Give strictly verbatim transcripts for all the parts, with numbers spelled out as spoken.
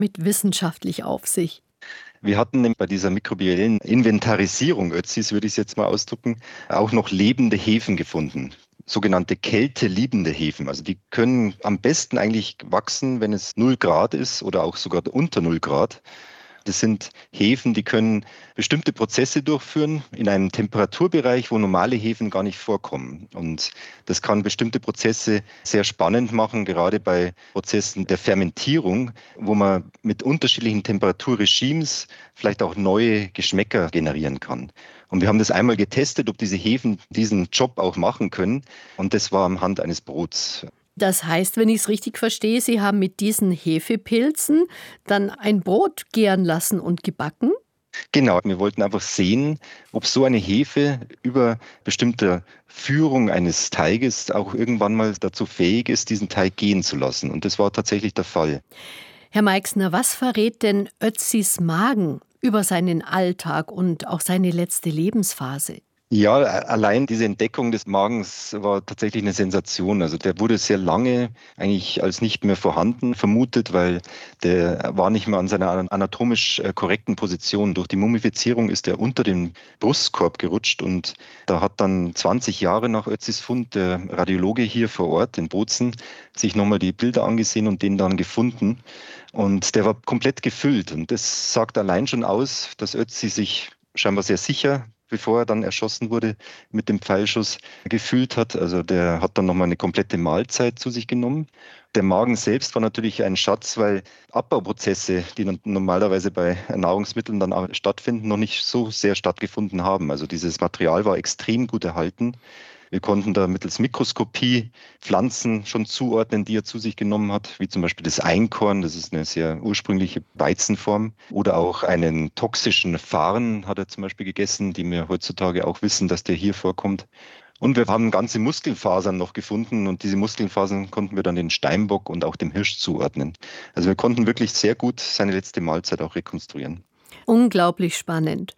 mit wissenschaftlich auf sich? Wir hatten bei dieser mikrobiellen Inventarisierung Ötzis, würde ich es jetzt mal ausdrücken, auch noch lebende Hefen gefunden. Sogenannte kälteliebende Hefen. Also die können am besten eigentlich wachsen, wenn es null Grad ist oder auch sogar unter null Grad. Das sind Hefen, die können bestimmte Prozesse durchführen in einem Temperaturbereich, wo normale Hefen gar nicht vorkommen. Und das kann bestimmte Prozesse sehr spannend machen, gerade bei Prozessen der Fermentierung, wo man mit unterschiedlichen Temperaturregimes vielleicht auch neue Geschmäcker generieren kann. Und wir haben das einmal getestet, ob diese Hefen diesen Job auch machen können. Und das war am Hand eines Brots. Das heißt, wenn ich es richtig verstehe, Sie haben mit diesen Hefepilzen dann ein Brot gären lassen und gebacken? Genau, wir wollten einfach sehen, ob so eine Hefe über bestimmte Führung eines Teiges auch irgendwann mal dazu fähig ist, diesen Teig gehen zu lassen. Und das war tatsächlich der Fall. Herr Meixner, was verrät denn Ötzis Magen über seinen Alltag und auch seine letzte Lebensphase? Ja, allein diese Entdeckung des Magens war tatsächlich eine Sensation. Also der wurde sehr lange eigentlich als nicht mehr vorhanden vermutet, weil der war nicht mehr an seiner anatomisch korrekten Position. Durch die Mumifizierung ist er unter den Brustkorb gerutscht und da hat dann zwanzig Jahre nach Ötzis Fund der Radiologe hier vor Ort in Bozen sich nochmal die Bilder angesehen und den dann gefunden. Und der war komplett gefüllt und das sagt allein schon aus, dass Ötzi sich scheinbar sehr sicher, bevor er dann erschossen wurde, mit dem Pfeilschuss gefühlt hat. Also der hat dann nochmal eine komplette Mahlzeit zu sich genommen. Der Magen selbst war natürlich ein Schatz, weil Abbauprozesse, die normalerweise bei Nahrungsmitteln dann auch stattfinden, noch nicht so sehr stattgefunden haben. Also dieses Material war extrem gut erhalten. Wir konnten da mittels Mikroskopie Pflanzen schon zuordnen, die er zu sich genommen hat, wie zum Beispiel das Einkorn, das ist eine sehr ursprüngliche Weizenform. Oder auch einen toxischen Farn hat er zum Beispiel gegessen, die wir heutzutage auch wissen, dass der hier vorkommt. Und wir haben ganze Muskelfasern noch gefunden und diese Muskelfasern konnten wir dann den Steinbock und auch dem Hirsch zuordnen. Also wir konnten wirklich sehr gut seine letzte Mahlzeit auch rekonstruieren. Unglaublich spannend.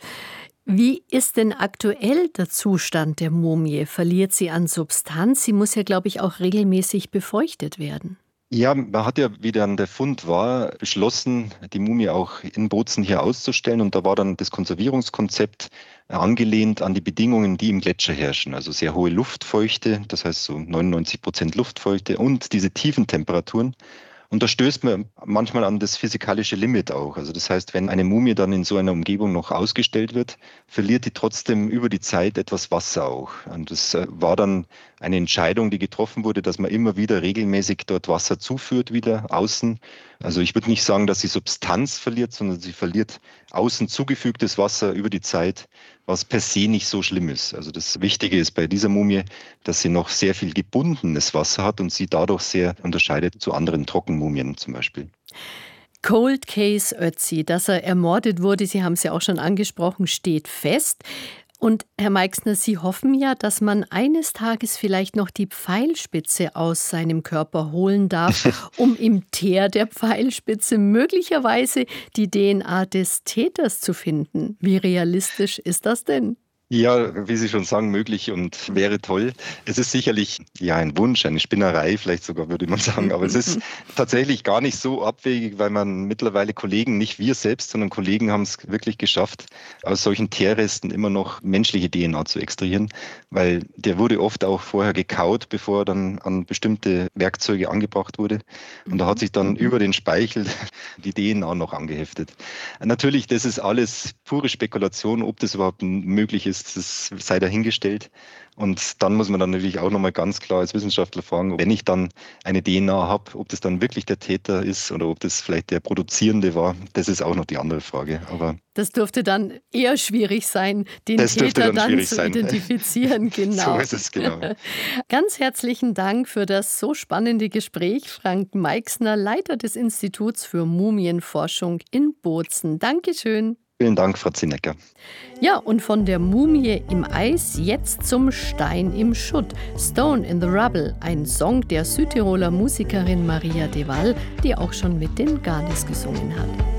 Wie ist denn aktuell der Zustand der Mumie? Verliert sie an Substanz? Sie muss ja, glaube ich, auch regelmäßig befeuchtet werden. Ja, man hat ja, wie dann der Fund war, beschlossen, die Mumie auch in Bozen hier auszustellen. Und da war dann das Konservierungskonzept angelehnt an die Bedingungen, die im Gletscher herrschen. Also sehr hohe Luftfeuchte, das heißt so neunundneunzig Prozent Luftfeuchte und diese tiefen Temperaturen. Und da stößt man manchmal an das physikalische Limit auch. Also das heißt, wenn eine Mumie dann in so einer Umgebung noch ausgestellt wird, verliert die trotzdem über die Zeit etwas Wasser auch. Und das war dann eine Entscheidung, die getroffen wurde, dass man immer wieder regelmäßig dort Wasser zuführt, wieder außen. Also ich würde nicht sagen, dass sie Substanz verliert, sondern sie verliert außen zugefügtes Wasser über die Zeit, was per se nicht so schlimm ist. Also das Wichtige ist bei dieser Mumie, dass sie noch sehr viel gebundenes Wasser hat und sie dadurch sehr unterscheidet zu anderen Trockenmumien zum Beispiel. Cold Case Ötzi, dass er ermordet wurde, Sie haben es ja auch schon angesprochen, steht fest. Und Herr Meixner, Sie hoffen ja, dass man eines Tages vielleicht noch die Pfeilspitze aus seinem Körper holen darf, um im Teer der Pfeilspitze möglicherweise die D N A des Täters zu finden. Wie realistisch ist das denn? Ja, wie Sie schon sagen, möglich und wäre toll. Es ist sicherlich ja ein Wunsch, eine Spinnerei, vielleicht sogar würde man sagen, aber es ist tatsächlich gar nicht so abwegig, weil man mittlerweile Kollegen, nicht wir selbst, sondern Kollegen haben es wirklich geschafft, aus solchen Teerresten immer noch menschliche D N A zu extrahieren, weil der wurde oft auch vorher gekaut, bevor er dann an bestimmte Werkzeuge angebracht wurde. Und da hat sich dann über den Speichel die D N A noch angeheftet. Natürlich, das ist alles pure Spekulation, ob das überhaupt möglich ist. Das sei dahingestellt. Und dann muss man dann natürlich auch nochmal ganz klar als Wissenschaftler fragen, wenn ich dann eine D N A habe, ob das dann wirklich der Täter ist oder ob das vielleicht der Produzierende war. Das ist auch noch die andere Frage. Aber das dürfte dann eher schwierig sein, den das Täter dann, dann zu sein. identifizieren. Genau. So ist es, genau. Ganz herzlichen Dank für das so spannende Gespräch. Frank Meixner, Leiter des Instituts für Mumienforschung in Bozen. Dankeschön. Vielen Dank, Frau Zinecker. Ja, und von der Mumie im Eis jetzt zum Stein im Schutt. Stone in the Rubble, ein Song der Südtiroler Musikerin Maria de Waal, die auch schon mit den Garnis gesungen hat.